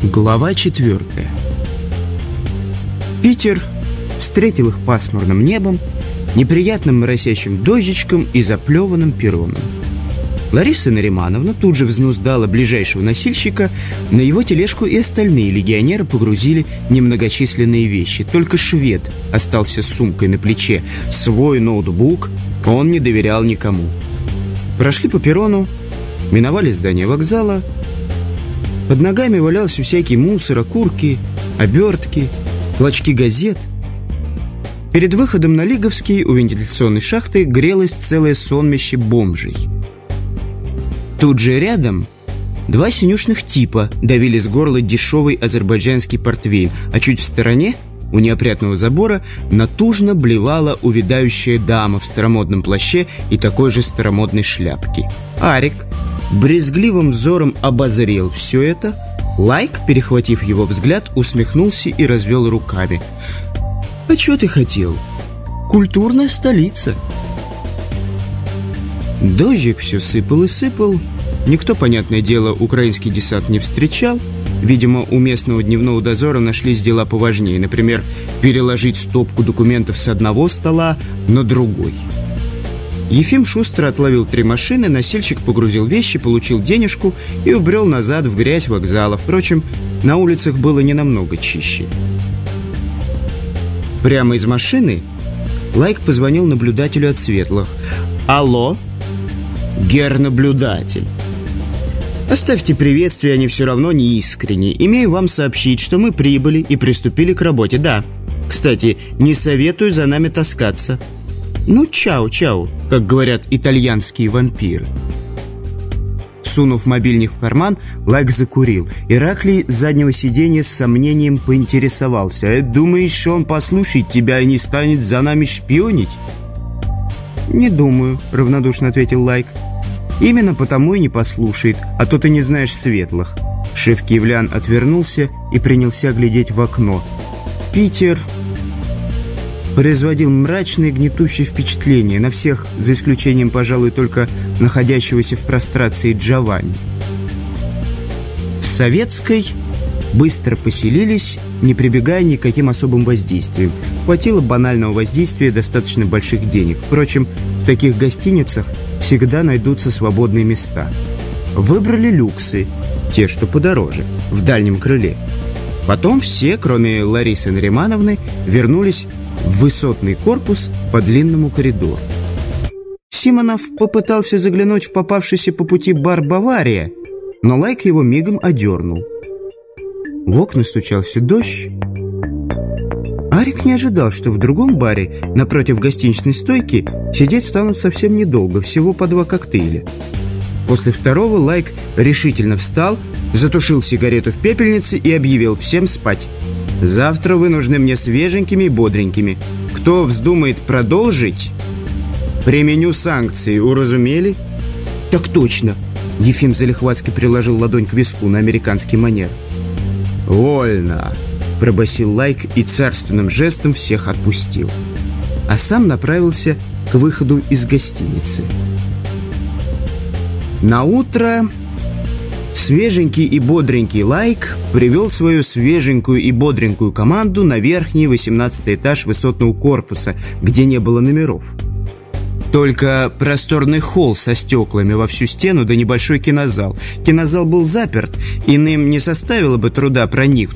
Глава 4. Питер встретил их пасмурным небом, неприятным моросящим дождичком и заплеванным перроном. Лариса Наримановна тут же взнуздала ближайшего носильщика, на его тележку и остальные легионеры погрузили немногочисленные вещи. Только швед остался с сумкой на плече. Свой ноутбук он не доверял никому. Прошли по перрону, миновали здание вокзала. Под ногами валялся всякий мусор, окурки, обертки, клочки газет. Перед выходом на Лиговский у вентиляционной шахты грелось целое сонмище бомжей. Тут же рядом два синюшных типа давили с горла дешевый азербайджанский портвейн, а чуть в стороне, у неопрятного забора, натужно блевала увядающая дама в старомодном плаще и такой же старомодной шляпке. Арик брезгливым взором обозрел все это. Лайк, перехватив его взгляд, усмехнулся и развел руками. «А чего ты хотел? Культурная столица». Дождик все сыпал и сыпал. Никто, понятное дело, украинский десант не встречал. Видимо, у местного дневного дозора нашлись дела поважнее. Например, переложить стопку документов с одного стола на другой. Ефим шустро отловил 3 машины, носильщик погрузил вещи, получил денежку и убрел назад в грязь вокзала. Впрочем, на улицах было не намного чище. Прямо из машины Лайк позвонил наблюдателю от Светлых. «Алло, гер-наблюдатель. Оставьте приветствие, они все равно не искренние. Имею вам сообщить, что мы прибыли и приступили к работе. Да, кстати, не советую за нами таскаться. Ну, чао-чао, как говорят итальянские вампиры». Сунув мобильник в карман, Лайк закурил. Ираклий с заднего сиденья с сомнением поинтересовался. «Думаешь, что он послушает тебя и не станет за нами шпионить?» «Не думаю», — равнодушно ответил Лайк. «Именно потому и не послушает, а то ты не знаешь Светлых». Шеф киевлян отвернулся и принялся глядеть в окно. Питер производил мрачное гнетущее впечатление на всех, за исключением, пожалуй, только находящегося в прострации Джованни. В Советской быстро поселились, не прибегая ни к каким особым воздействиям. Хватило банального воздействия достаточно больших денег. Впрочем, в таких гостиницах всегда найдутся свободные места. Выбрали люксы, те, что подороже, в дальнем крыле. Потом все, кроме Ларисы Наримановны, вернулись в высотный корпус по длинному коридору. Симонов попытался заглянуть в попавшийся по пути бар «Бавария», но Лайк его мигом одернул. В окна стучался дождь. Арик не ожидал, что в другом баре, напротив гостиничной стойки, сидеть станут совсем недолго, всего по 2 коктейля. После второго Лайк решительно встал, затушил сигарету в пепельнице и объявил всем спать. «Завтра вы нужны мне свеженькими и бодренькими. Кто вздумает продолжить, применю санкции, уразумели?» «Так точно!» Ефим залихватски приложил ладонь к виску на американский манер. «Вольно!» — пробасил Лайк и царственным жестом всех отпустил. А сам направился к выходу из гостиницы. Наутро свеженький и бодренький Лайк привел свою свеженькую и бодренькую команду на верхний 18-й этаж высотного корпуса, где не было номеров. Только просторный холл со стеклами во всю стену да небольшой кинозал. Кинозал был заперт, иным не составило бы труда проникнуть.